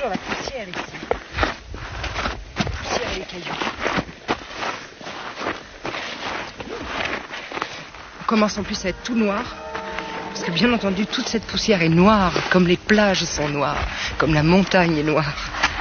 dans la poussière ici. La poussière et les cailloux. On commence en plus à être tout noir. Parce que bien entendu, toute cette poussière est noire, comme les plages sont noires, comme la montagne est noire.